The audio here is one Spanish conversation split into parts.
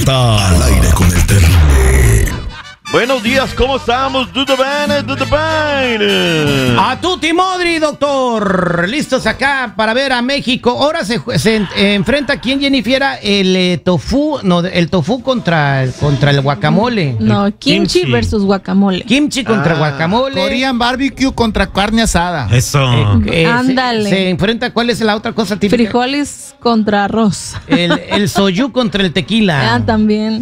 Z al aire con el terrible. Buenos días, ¿cómo estamos? ¿Todo bien? A tutti modri, doctor. Listos acá para ver a México. Ahora se enfrenta aquí en Jennifiera el tofu contra el guacamole. No, kimchi versus guacamole. Kimchi contra guacamole. Korean barbecue contra carne asada. Eso. Ándale. Se enfrenta, ¿cuál es la otra cosa típica? Frijoles contra arroz. El soyu contra el tequila. Ah, también.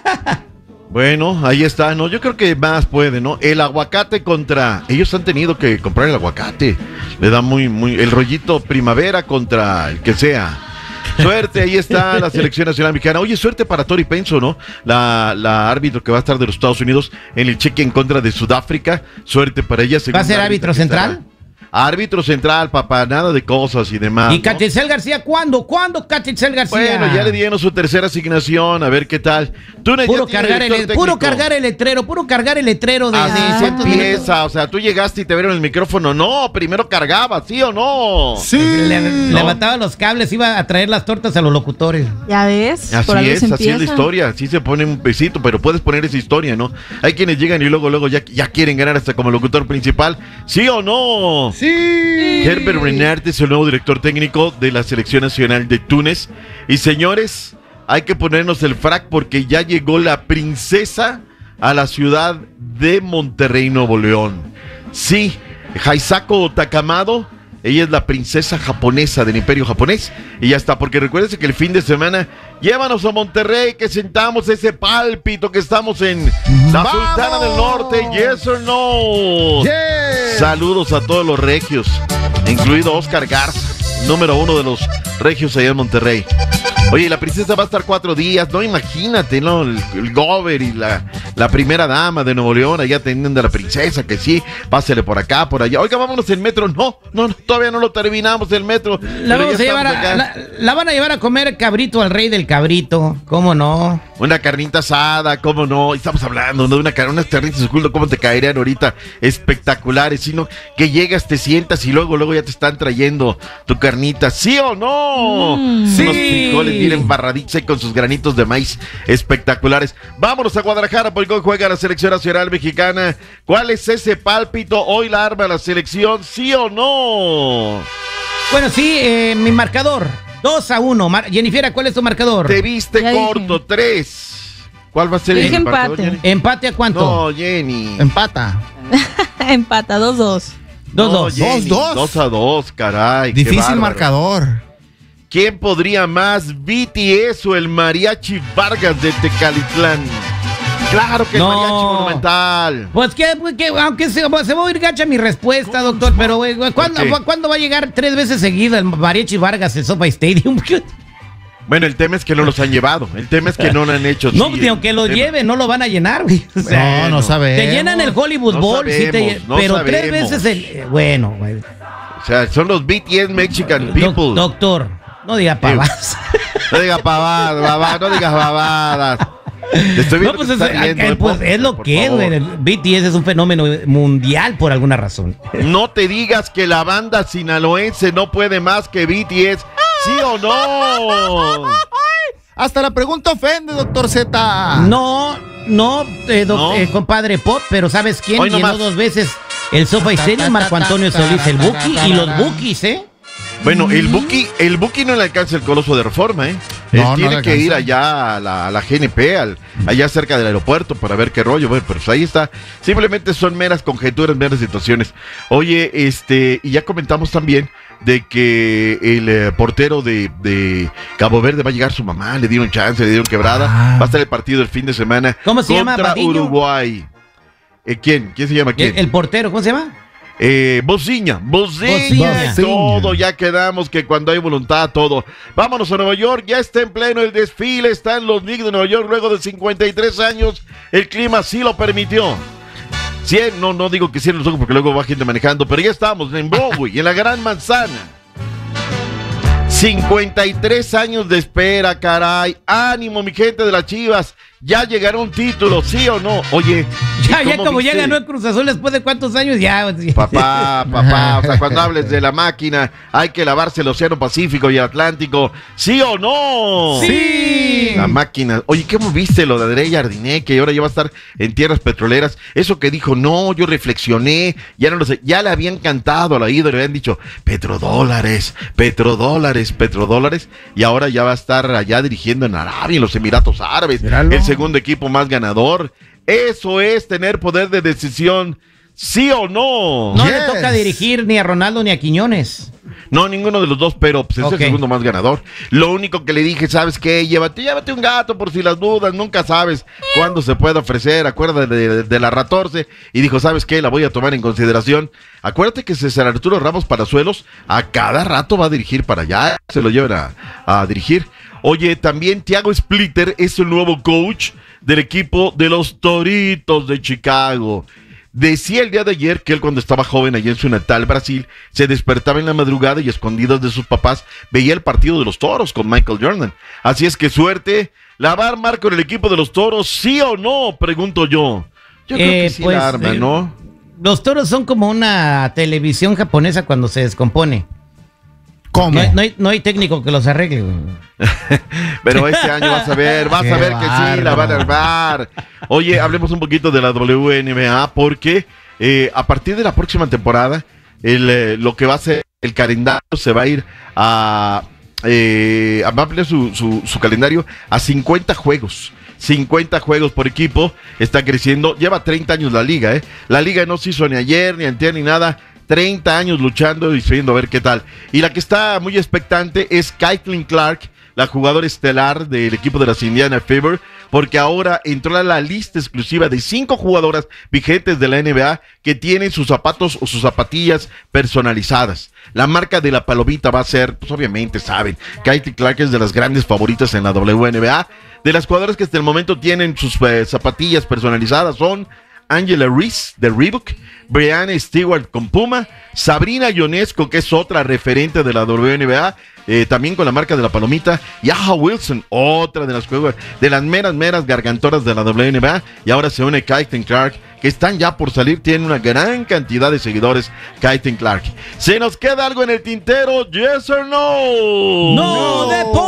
Bueno, ahí está, ¿no? Yo creo que más puede, ¿no? El aguacate contra... Ellos han tenido que comprar el aguacate. Le da muy... El rollito primavera contra el que sea. Suerte, ahí está la selección nacional mexicana. Oye, suerte para Tori Penso, ¿no? La árbitro que va a estar de los Estados Unidos en el cheque en contra de Sudáfrica. Suerte para ella. ¿Va a ser árbitro central? Árbitro central, papá, nada de cosas y demás. ¿Y Catitzel García cuándo? ¿Cuándo Catitzel García? Bueno, ya le dieron su tercera asignación, a ver qué tal. Puro cargar el letrero de así empieza, o sea, tú llegaste y te vieron el micrófono. No, primero cargaba, ¿sí o no? Sí. Levantaba los cables, iba a traer las tortas a los locutores. ¿Ya ves? Así es, así es la historia, así se pone un pesito, pero puedes poner esa historia, ¿no? Hay quienes llegan y luego ya quieren ganar hasta como locutor principal, ¿sí o no? Sí. Herbert Renard es el nuevo director técnico de la Selección Nacional de Túnez. Y señores, hay que ponernos el frac porque ya llegó la princesa a la ciudad de Monterrey, Nuevo León. Sí, Haisako Takamado, ella es la princesa japonesa del Imperio Japonés. Y ya está, porque recuérdense que el fin de semana llévanos a Monterrey, que sentamos ese pálpito, que estamos en la Sultana del Norte, yes or no. Yes. Saludos a todos los regios, incluido Oscar Garza, número 1 de los regios allá en Monterrey. Oye, la princesa va a estar 4 días, no, imagínate, ¿no? El gober y la primera dama de Nuevo León allá teniendo a la princesa, que sí, pásele por acá, por allá. Oiga, vámonos en metro. No, todavía no lo terminamos el metro. La van a llevar a comer cabrito al rey del cabrito, ¿cómo no? Una carnita asada, ¿cómo no? Estamos hablando, ¿no? Unas carnitas, ¿cómo te caerían ahorita? Espectaculares, sino que llegas, te sientas y luego ya te están trayendo tu carnita, ¿sí o no? Sí. Unos frijoles bien embarraditos con sus granitos de maíz espectaculares. Vámonos a Guadalajara porque hoy juega la selección nacional mexicana. ¿Cuál es ese pálpito? Hoy la arma la selección, ¿sí o no? Bueno, sí, mi marcador 2-1. Jennifiera, ¿cuál es tu marcador? Te viste ya corto, dije. 3. ¿Cuál va a ser el marcador, empate. Jenny? ¿Empate a cuánto? No, Jenny. Empata. Empata, 2-2. 2-2. 2-2, caray. Difícil marcador. ¿Quién podría más, BTS o el Mariachi Vargas de Tecalitlán? Claro que el Mariachi Monumental. Pues que aunque se va a oír gacha mi respuesta, doctor, pero ¿cuándo va a llegar 3 veces seguida el Mariachi Vargas en SoFi Stadium? Bueno, el tema es que no los han llevado. El tema es que no lo han hecho. No, ni aunque lo lleven, no lo van a llenar, güey. O sea, no sabemos. Te llenan el Hollywood Bowl, pero 3 veces el... Bueno, güey. O sea, son los BTS Mexican People. Doctor, no diga pavadas. No digas pavadas, no digas babadas. Estoy viendo no, pues, es lo que es, güey. BTS es un fenómeno mundial por alguna razón. No te digas que la banda sinaloense no puede más que BTS, ¿sí o no? Hasta la pregunta ofende, doctor Z. No, compadre Pop, pero ¿sabes quién Hoy llenó 2 veces el SoFi Stadium? Marco Antonio Solís, el Buki, y los Bukis, ¿eh? Bueno, el Buki no le alcanza el Coloso de Reforma, ¿eh? Él tiene que ir allá a la GNP, allá cerca del aeropuerto para ver qué rollo. Bueno, pero pues ahí está. Simplemente son meras conjeturas, meras situaciones. Oye, y ya comentamos también de que el portero de Cabo Verde va a llegar su mamá, le dieron chance, le dieron quebrada. Va a estar el partido el fin de semana. ¿Cómo se llama? Contra Uruguay. ¿Quién? ¿Quién se llama quién? El portero, ¿cómo se llama? Bociña. Bociña. Todo, ya quedamos que cuando hay voluntad, todo. Vámonos a Nueva York, ya está en pleno el desfile, están los Knicks de Nueva York luego de 53 años, el clima sí lo permitió. 100, no digo que cierren los ojos porque luego va gente manejando, pero ya estamos en Broadway, en la Gran Manzana. 53 años de espera, caray. Ánimo, mi gente de las Chivas. ya llegará un título, ¿sí o no? Oye, Ya como viste? ya ganó el Cruz Azul después de cuántos años, ya. Papá, o sea, cuando hables de la máquina, hay que lavarse el Océano Pacífico y el Atlántico, ¿sí o no? ¡Sí! La máquina. Oye, ¿cómo viste lo de André Jardiné, que ahora ya va a estar en tierras petroleras? Eso que dijo, no, yo reflexioné, ya no lo sé, ya le habían cantado al oído, le habían dicho, petrodólares, y ahora ya va a estar allá dirigiendo en Arabia, en los Emiratos Árabes, Míralo. el segundo equipo más ganador. Eso es tener poder de decisión, ¿sí o no? No Yes. le toca dirigir ni a Ronaldo ni a Quiñones. No, ninguno de los dos, pero pues, es Ok. el segundo más ganador. Lo único que le dije, ¿sabes qué? Llévate un gato por si las dudas, nunca sabes cuándo se puede ofrecer. Acuérdate de la Ratorce. Y dijo, ¿sabes qué? La voy a tomar en consideración. Acuérdate que César Arturo Ramos Palazuelos a cada rato va a dirigir para allá. Se lo llevan a dirigir. Oye, también Thiago Splitter es el nuevo coach del equipo de los Toritos de Chicago. Decía el día de ayer que él, cuando estaba joven allá en su natal Brasil, se despertaba en la madrugada y escondidas de sus papás veía el partido de los Toros con Michael Jordan. Así es que suerte, ¿la va a armar con el equipo de los Toros, sí o no? Pregunto yo. Yo creo que sí Pues, la arma, ¿no? Los Toros son como una televisión japonesa cuando se descompone. ¿Cómo? No hay técnico que los arregle, güey. Pero este año vas a ver Qué que sí, la van a armar. Oye, hablemos un poquito de la WNBA porque a partir de la próxima temporada, lo que va a ser el calendario se va a ir a ampliar su calendario a 50 juegos. 50 juegos por equipo, está creciendo, lleva 30 años la liga, La liga no se hizo ni ayer, ni antier, ni nada. 30 años luchando y viendo a ver qué tal. Y la que está muy expectante es Caitlin Clark, la jugadora estelar del equipo de las Indiana Fever, porque ahora entró a la lista exclusiva de 5 jugadoras vigentes de la NBA que tienen sus zapatos o sus zapatillas personalizadas. La marca de la palomita va a ser, pues obviamente saben, Caitlin Clark es de las grandes favoritas en la WNBA. De las jugadoras que hasta el momento tienen sus zapatillas personalizadas son Angela Reese de Reebok, Brianna Stewart con Puma, Sabrina Ionesco, que es otra referente de la WNBA, también con la marca de la palomita, y Aja Wilson, otra de las meras gargantoras de la WNBA, y ahora se une Caitlin Clark, que están ya por salir, tienen una gran cantidad de seguidores, Caitlin Clark. ¿Se nos queda algo en el tintero? ¿Yes or no? ¡No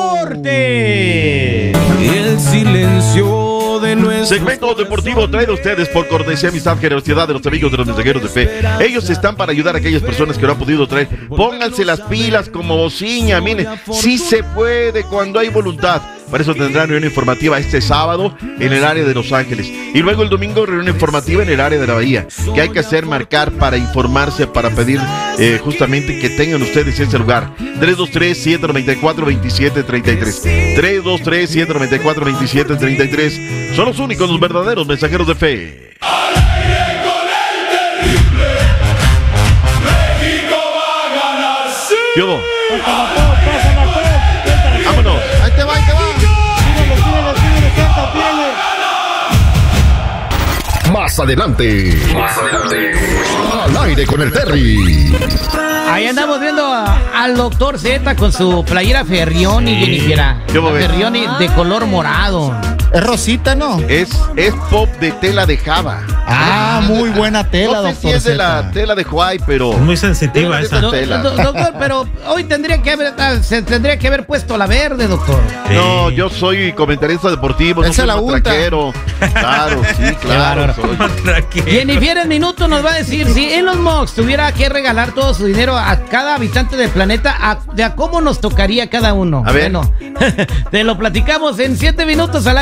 deporte! Y el silencio de nuestro Segmento deportivo traído a ustedes por cortesía, amistad, generosidad de los amigos de los mensajeros de fe. Ellos están para ayudar a aquellas personas que no han podido traer. Pónganse las pilas como bociña. Miren, sí se puede cuando hay voluntad. Por eso tendrán reunión informativa este sábado en el área de Los Ángeles. Y luego el domingo reunión informativa en el área de la Bahía. ¿Qué hay que hacer? Marcar para informarse, para pedir justamente que tengan ustedes ese lugar. 323-794-2733. 323-794-2733. Son los únicos, los verdaderos mensajeros de fe. ¿Qué hubo? Vámonos. Ahí te va, ahí te va. Más adelante. Al aire con el Terry. Ahí andamos viendo al doctor Z con su playera Ferrioni, Jennifer. ¿Qué hubo, ves? Ferrioni de color morado. Es rosita, ¿no? Es pop de tela de Java. Ah, muy buena tela, No sé si doctor es de la Z. tela de Huay, pero... Muy sensitiva de esa. esas telas. Doctor, pero hoy se tendría que haber puesto la verde, doctor. No, yo soy comentarista deportivo, Él no se soy la unta. matraquero. Claro, sí, claro. soy. Jennifer en minutos nos va a decir si Elon Musk tuviera que regalar todo su dinero a cada habitante del planeta, de a cómo nos tocaría cada uno. A ver. Bueno, te lo platicamos en 7 minutos al aire.